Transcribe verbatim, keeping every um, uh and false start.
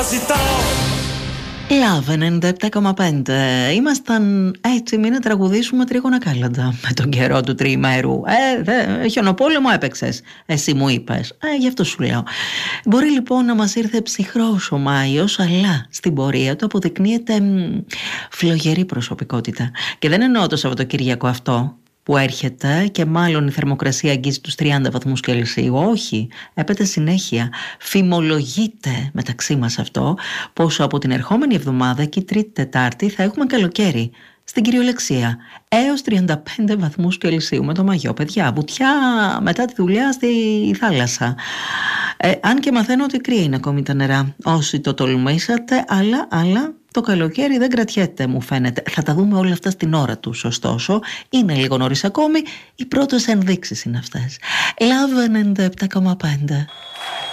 Love ενενήντα επτά κόμμα πέντε. Ήμασταν έτοιμοι να τραγουδήσουμε τρίγωνα κάλαντα με τον καιρό του τριημέρου. Ε, δε, χιονοπόλεμο έπαιξες. Εσύ μου είπες. Ε, γι' αυτό σου λέω. Μπορεί λοιπόν να μας ήρθε ψυχρός ο Μάιος, αλλά στην πορεία του αποδεικνύεται μ, φλογερή προσωπικότητα. Και δεν εννοώ το Σαββατοκύριακο αυτό που έρχεται και μάλλον η θερμοκρασία αγγίζει τους τριάντα βαθμούς Κελσίου. Όχι, έπεται συνέχεια. Φημολογείται μεταξύ μας αυτό πως από την ερχόμενη εβδομάδα και Τρίτη Τετάρτη θα έχουμε καλοκαίρι. Στην κυριολεξία έως τριάντα πέντε βαθμούς Κελσίου με το μαγιό, παιδιά, βουτιά μετά τη δουλειά στη θάλασσα. Ε, αν και μαθαίνω ότι κρύα είναι ακόμη τα νερά, όσοι το τολμήσατε, αλλά, αλλά το καλοκαίρι δεν κρατιέται, μου φαίνεται. Θα τα δούμε όλα αυτά στην ώρα τους, ωστόσο είναι λίγο νωρίς ακόμη. Οι πρώτες ενδείξεις είναι αυτές. Love ενενήντα επτά κόμμα πέντε.